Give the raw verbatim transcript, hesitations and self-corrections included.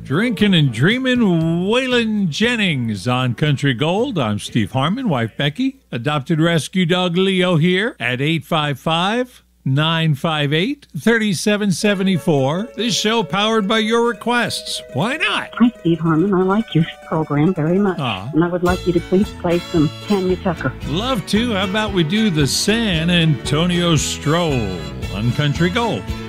Drinking and Dreaming, Waylon Jennings on Country Gold. I'm Steve Harmon, wife Becky. Adopted rescue dog Leo here at eight five five, nine five eight, three seven seven four. This show powered by your requests. Why not? Hi, Steve Harmon. I like your program very much. Aw. And I would like you to please play some Tanya Tucker. Love to. How about we do the San Antonio Stroll on Country Gold?